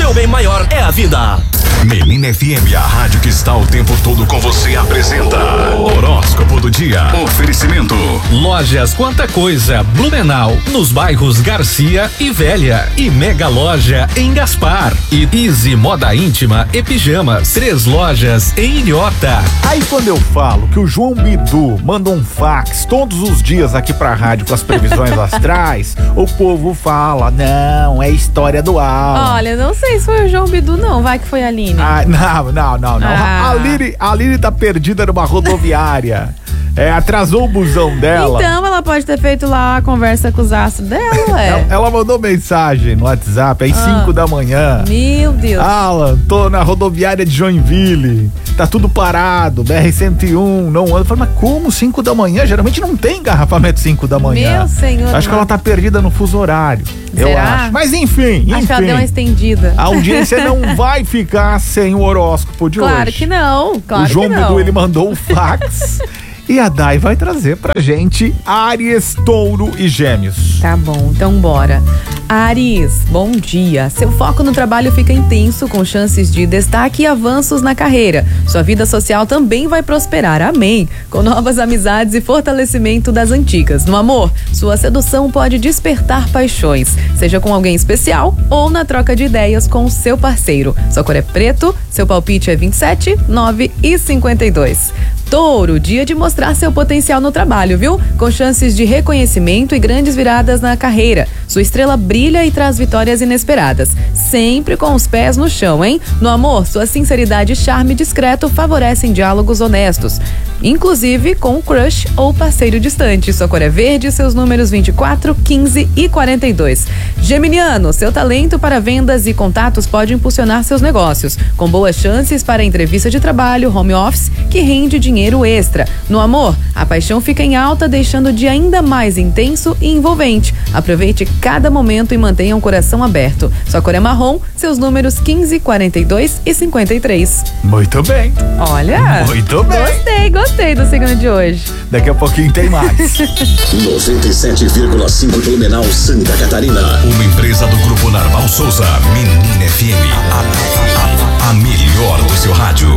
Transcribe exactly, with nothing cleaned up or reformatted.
seu bem maior é a vida. Menina F M, a rádio que está o tempo todo com você, apresenta Horóscopo do Dia. Oferecimento Lojas Quanta Coisa, Blumenau, nos bairros Garcia e Velha, e Mega Loja em Gaspar, e Easy Moda Íntima e Pijamas, três lojas em Ilhota. Aí quando eu falo que o João Bidu manda um fax todos os dias aqui pra rádio com as previsões astrais, o povo fala, não, é história do Al. Olha, não sei se foi o João Bidu não, vai que foi a Aline. Ah, não, não, não, não. Ah. A Aline, a Aline tá perdida numa rodoviária. É, atrasou o busão dela. Então ela pode ter feito lá a conversa com os astros dela, ué. Ela, ela mandou mensagem no WhatsApp às cinco Ah. da manhã. Meu Deus. Alan, tô na rodoviária de Joinville. Tá tudo parado, B R cento e um, não anda. Eu falei, mas como cinco da manhã? Geralmente não tem engarrafamento cinco da manhã. Meu senhor. Acho que ela tá perdida no fuso horário. Eu Será? acho. Mas enfim, Acho que ela deu uma enfim. estendida. A audiência não vai ficar sem o horóscopo de Claro hoje. que não, claro o João que não. Bidu, ele mandou o fax. E a Dai vai trazer pra gente Áries, Touro e Gêmeos. Tá bom, então bora. Áries, bom dia. Seu foco no trabalho fica intenso, com chances de destaque e avanços na carreira. Sua vida social também vai prosperar, amém. Com novas amizades e fortalecimento das antigas. No amor, sua sedução pode despertar paixões, seja com alguém especial ou na troca de ideias com o seu parceiro. Sua cor é preto, seu palpite é vinte e sete, nove e cinquenta e dois. Touro, dia de mostrar seu potencial no trabalho, viu? Com chances de reconhecimento e grandes viradas na carreira. Sua estrela brilha e traz vitórias inesperadas. Sempre com os pés no chão, hein? No amor, sua sinceridade e charme discreto favorecem diálogos honestos, inclusive com um crush ou parceiro distante. Sua cor é verde, seus números vinte e quatro, quinze e quarenta e dois. Geminiano, seu talento para vendas e contatos pode impulsionar seus negócios, com boas chances para entrevista de trabalho, home office, que rende dinheiro extra. No amor, a paixão fica em alta, deixando o dia ainda mais intenso e envolvente. Aproveite cada momento e mantenha o coração aberto. Sua cor é marrom, seus números quinze, quarenta e dois e cinquenta e três. Muito bem. Olha, Muito bem. gostei, gostei do signo de hoje. Daqui a pouquinho tem mais. noventa e sete vírgula cinco Blumenau, Santa Catarina. Uma empresa do Grupo Narval Souza. Menina F M, a, a, a melhor do seu rádio.